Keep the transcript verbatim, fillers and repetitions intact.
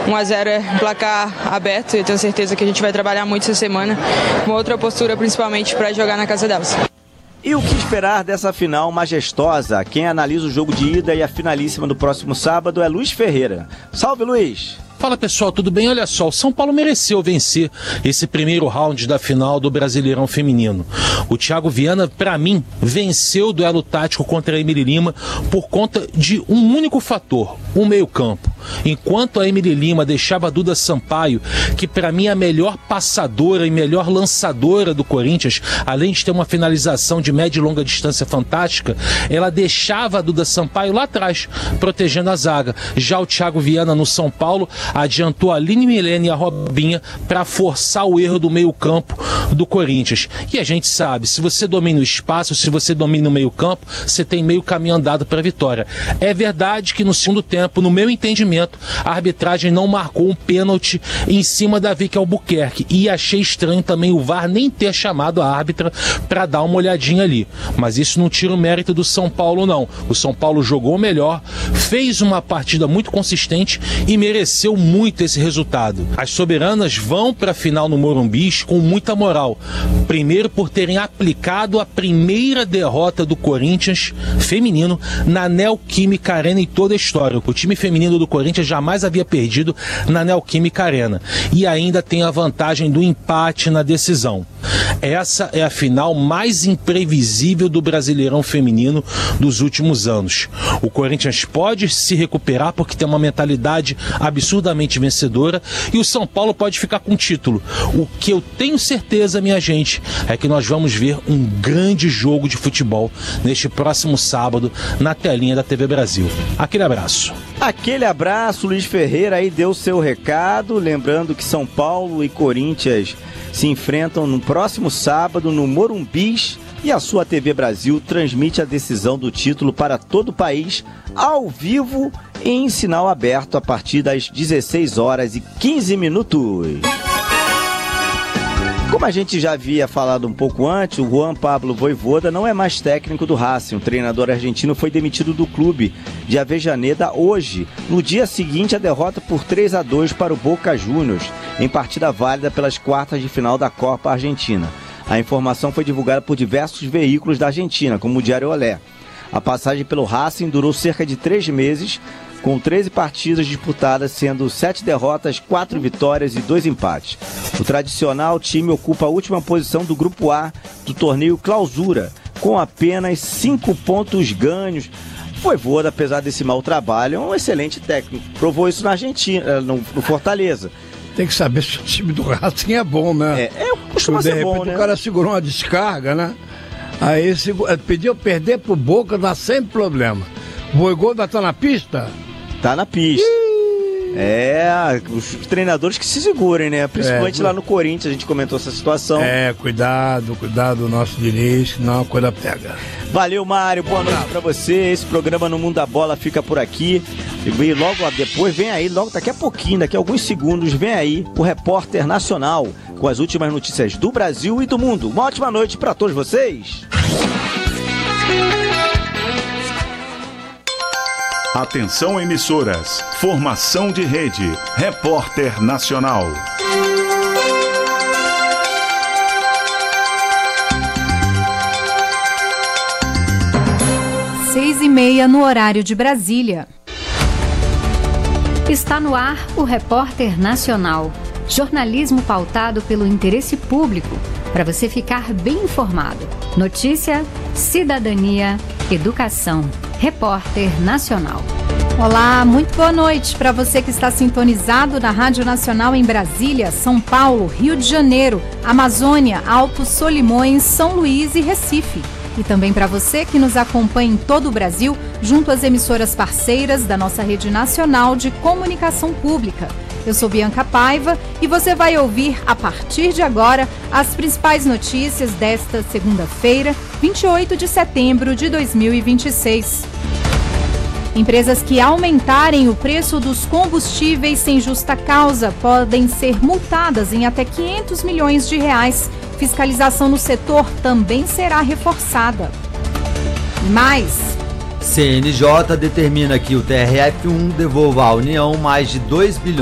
um a zero é placar aberto e eu tenho certeza que a gente vai trabalhar muito essa semana com outra postura, principalmente para jogar na casa delas. E o que esperar dessa final majestosa? Quem analisa o jogo de ida e a finalíssima do próximo sábado é Luiz Ferreira. Salve, Luiz! Fala pessoal, tudo bem? Olha só, o São Paulo mereceu vencer esse primeiro round da final do Brasileirão Feminino. O Thiago Viana, pra mim, venceu o duelo tático contra a Emily Lima por conta de um único fator, o meio-campo. Enquanto a Emily Lima deixava a Duda Sampaio, que pra mim é a melhor passadora e melhor lançadora do Corinthians, além de ter uma finalização de média e longa distância fantástica, ela deixava a Duda Sampaio lá atrás, protegendo a zaga. Já o Thiago Viana no São Paulo adiantou a Aline Milene e a Robinha para forçar o erro do meio-campo do Corinthians. E a gente sabe, se você domina o espaço, se você domina o meio-campo, você tem meio caminho andado para a vitória. É verdade que no segundo tempo, no meu entendimento, a arbitragem não marcou um pênalti em cima da Vicky Albuquerque. E achei estranho também o V A R nem ter chamado a árbitra para dar uma olhadinha ali. Mas isso não tira o mérito do São Paulo, não. O São Paulo jogou melhor, fez uma partida muito consistente e mereceu muito esse resultado. As soberanas vão para a final no Morumbi com muita moral. Primeiro por terem aplicado a primeira derrota do Corinthians feminino na Neoquímica Arena em toda a história. O time feminino do Corinthians jamais havia perdido na Neoquímica Arena. E ainda tem a vantagem do empate na decisão. Essa é a final mais imprevisível do Brasileirão Feminino dos últimos anos. O Corinthians pode se recuperar porque tem uma mentalidade absurdamente vencedora e o São Paulo pode ficar com o título. O que eu tenho certeza, minha gente, é que nós vamos ver um grande jogo de futebol neste próximo sábado na telinha da T V Brasil. Aquele abraço. Aquele abraço, Luiz Ferreira aí deu seu recado, lembrando que São Paulo e Corinthians se enfrentam no próximo sábado no Morumbi e a sua T V Brasil transmite a decisão do título para todo o país ao vivo e em sinal aberto a partir das dezesseis horas e quinze minutos. Como a gente já havia falado um pouco antes, o Juan Pablo Vojvoda não é mais técnico do Racing. O treinador argentino foi demitido do clube de Avejaneda hoje, no dia seguinte à derrota por três a dois para o Boca Juniors, em partida válida pelas quartas de final da Copa Argentina. A informação foi divulgada por diversos veículos da Argentina, como o Diário Olé. A passagem pelo Racing durou cerca de três meses, com treze partidas disputadas, sendo sete derrotas, quatro vitórias e dois empates. O tradicional time ocupa a última posição do Grupo A do torneio Clausura, com apenas cinco pontos ganhos. Vojvoda, apesar desse mau trabalho, é um excelente técnico. Provou isso na Argentina, no, no Fortaleza. Tem que saber se o time do Racing é bom, né? É, é costuma de ser repente, bom, né? O cara segurou uma descarga, né? Aí se, pediu perder pro Boca, dá sempre problema. O Vojvoda tá na pista? Tá na pista. É, os treinadores que se segurem, né? Principalmente é, lá no Corinthians, a gente comentou essa situação. É, cuidado, cuidado do nosso Diniz, senão a coisa pega. Valeu, Mário, boa noite pra você. Esse programa No Mundo da Bola fica por aqui. E logo depois, vem aí, logo daqui a pouquinho, daqui a alguns segundos, vem aí o Repórter Nacional com as últimas notícias do Brasil e do mundo. Uma ótima noite pra todos vocês. Atenção, emissoras. Formação de rede. Repórter Nacional. Seis e meia no horário de Brasília. Está no ar o Repórter Nacional. Jornalismo pautado pelo interesse público, para você ficar bem informado. Notícia, cidadania, educação. Repórter Nacional. Olá, muito boa noite para você que está sintonizado na Rádio Nacional em Brasília, São Paulo, Rio de Janeiro, Amazônia, Altos Solimões, São Luís e Recife. E também para você que nos acompanha em todo o Brasil, junto às emissoras parceiras da nossa rede nacional de comunicação pública. Eu sou Bianca Paiva e você vai ouvir, a partir de agora, as principais notícias desta segunda-feira, vinte e oito de setembro de dois mil e vinte e seis. Empresas que aumentarem o preço dos combustíveis sem justa causa podem ser multadas em até quinhentos milhões de reais. Fiscalização no setor também será reforçada. E mais... C N J determina que o T R F um devolva à União mais de dois bilhões